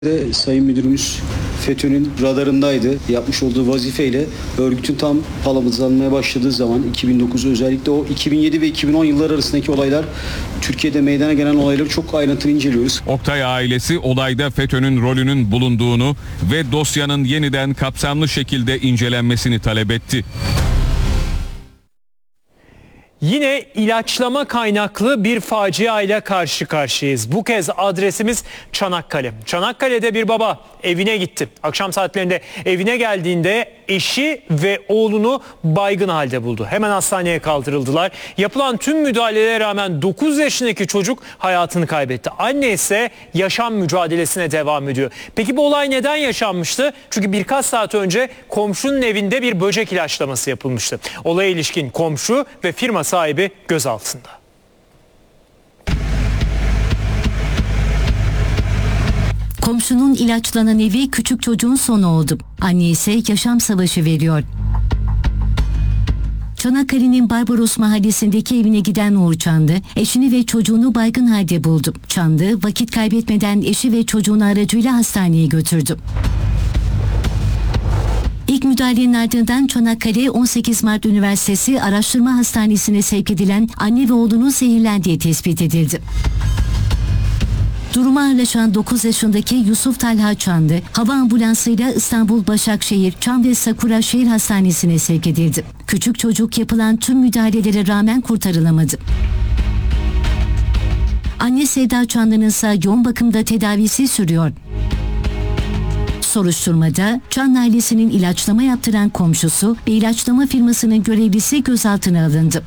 Sayın Müdürümüz FETÖ'nün radarındaydı. Yapmış olduğu vazifeyle örgütün tam palamızlanmaya başladığı zaman 2009 özellikle o 2007 ve 2010 yılları arasındaki olaylar, Türkiye'de meydana gelen olayları çok ayrıntılı inceliyoruz. Oktay ailesi olayda FETÖ'nün rolünün bulunduğunu ve dosyanın yeniden kapsamlı şekilde incelenmesini talep etti. Yine ilaçlama kaynaklı bir facia ile karşı karşıyayız. Bu kez adresimiz Çanakkale. Çanakkale'de bir baba evine gitti. Akşam saatlerinde evine geldiğinde eşi ve oğlunu baygın halde buldu. Hemen hastaneye kaldırıldılar. Yapılan tüm müdahalelere rağmen 9 yaşındaki çocuk hayatını kaybetti. Anne ise yaşam mücadelesine devam ediyor. Peki bu olay neden yaşanmıştı? Çünkü birkaç saat önce komşunun evinde bir böcek ilaçlaması yapılmıştı. Olaya ilişkin komşu ve firma sahibi gözaltında. Komşunun ilaçlanan evi küçük çocuğun sonu oldu. Anne ise yaşam savaşı veriyor. Çanakkale'nin Barbaros mahallesindeki evine giden Uğur Çandı, eşini ve çocuğunu baygın halde buldu. Çandı vakit kaybetmeden eşi ve çocuğunu aracıyla hastaneye götürdü. İlk müdahalenin ardından Çanakkale 18 Mart Üniversitesi Araştırma Hastanesi'ne sevk edilen anne ve oğlunun zehirlendiği tespit edildi. Duruma ağırlaşan 9 yaşındaki Yusuf Talha Çandı, hava ambulansıyla İstanbul Başakşehir Çam ve Sakura Şehir Hastanesi'ne sevk edildi. Küçük çocuk yapılan tüm müdahalelere rağmen kurtarılamadı. Anne Sevda Çanlı'nın ise yoğun bakımda tedavisi sürüyor. Soruşturmada Çanlı ailesinin ilaçlama yaptıran komşusu ve ilaçlama firmasının görevlisi gözaltına alındı.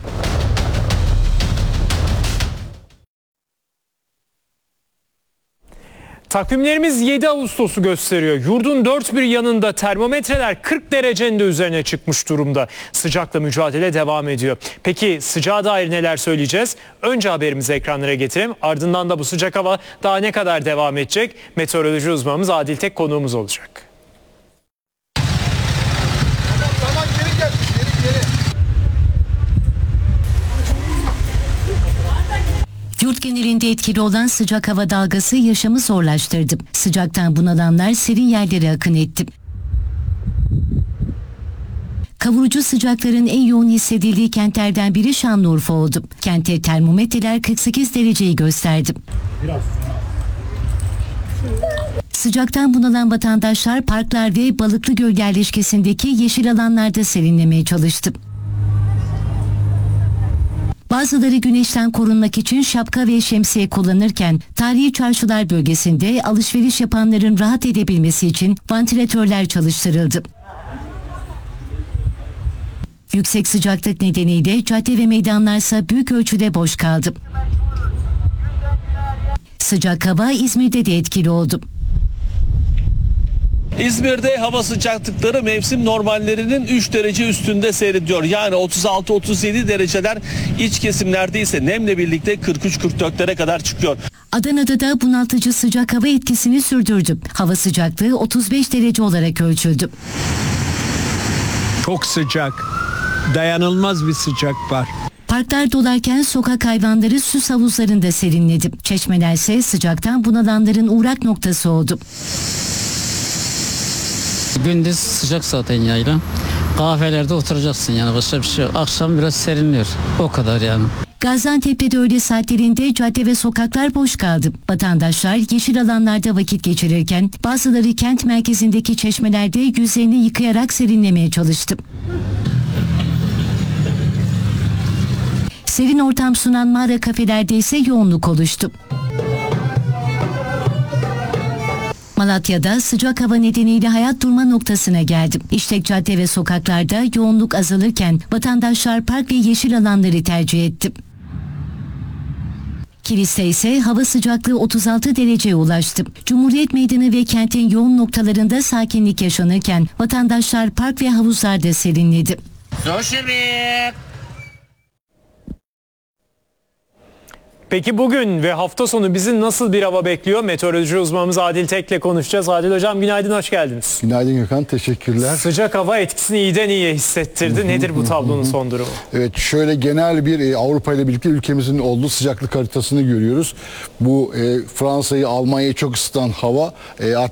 Takvimlerimiz 7 Ağustos'u gösteriyor. Yurdun dört bir yanında termometreler 40 derecenin de üzerine çıkmış durumda. Sıcakla mücadele devam ediyor. Peki sıcağa dair neler söyleyeceğiz? Önce haberimizi ekranlara getirelim. Ardından da bu sıcak hava daha ne kadar devam edecek? Meteoroloji uzmanımız Adil Tek konuğumuz olacak. Tamam, geri. Yurt genelinde etkili olan sıcak hava dalgası yaşamı zorlaştırdı. Sıcaktan bunalanlar serin yerlere akın etti. Kavurucu sıcakların en yoğun hissedildiği kentlerden biri Şanlıurfa oldu. Kentte termometreler 48 dereceyi gösterdi. Sıcaktan bunalan vatandaşlar parklar ve Balıklıgöl yerleşkesindeki yeşil alanlarda serinlemeye çalıştı. Bazıları güneşten korunmak için şapka ve şemsiye kullanırken tarihi çarşılar bölgesinde alışveriş yapanların rahat edebilmesi için vantilatörler çalıştırıldı. Yüksek sıcaklık nedeniyle cadde ve meydanlarsa büyük ölçüde boş kaldı. Sıcak hava İzmir'de de etkili oldu. İzmir'de hava sıcaklıkları mevsim normallerinin 3 derece üstünde seyrediyor. Yani 36-37 dereceler, iç kesimlerde ise nemle birlikte 43-44'lere kadar çıkıyor. Adana'da da bunaltıcı sıcak hava etkisini sürdürdü. Hava sıcaklığı 35 derece olarak ölçüldü. Çok sıcak, dayanılmaz bir sıcak var. Parklar dolarken sokak hayvanları süs havuzlarında serinledi. Çeşmeler ise sıcaktan bunalanların uğrak noktası oldu. Gündüz sıcak zaten yayla. Kahvelerde oturacaksın yani, başka bir şey yok. Akşam biraz serinliyor. O kadar yani. Gaziantep'te de öğle saatlerinde cadde ve sokaklar boş kaldı. Vatandaşlar yeşil alanlarda vakit geçirirken bazıları kent merkezindeki çeşmelerde yüzlerini yıkayarak serinlemeye çalıştı. Serin ortam sunan mağara kafelerde ise yoğunluk oluştu. Malatya'da sıcak hava nedeniyle hayat durma noktasına geldi. İşlek cadde ve sokaklarda yoğunluk azalırken vatandaşlar park ve yeşil alanları tercih etti. Kilis'te ise hava sıcaklığı 36 dereceye ulaştı. Cumhuriyet Meydanı ve kentin yoğun noktalarında sakinlik yaşanırken vatandaşlar park ve havuzlarda serinledi. Peki bugün ve hafta sonu bizi nasıl bir hava bekliyor? Meteoroloji uzmanımız Adil Tek'le konuşacağız. Adil Hocam günaydın, hoş geldiniz. Günaydın Gökhan, teşekkürler. Sıcak hava etkisini iyiden iyiye hissettirdi. Nedir bu tablonun son durumu? Evet, şöyle genel bir Avrupa ile birlikte ülkemizin olduğu sıcaklık haritasını görüyoruz. Bu Fransa'yı, Almanya'yı çok ısıtan hava